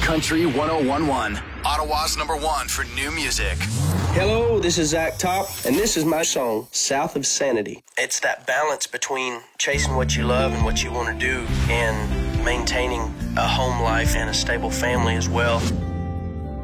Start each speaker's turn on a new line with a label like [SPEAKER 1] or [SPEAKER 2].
[SPEAKER 1] Country 1011, Ottawa's #1 for new music.
[SPEAKER 2] Hello, this is Zach Top, and this is my song, South of Sanity. It's that balance between chasing what you love and what you want to do and maintaining a home life and a stable family as well.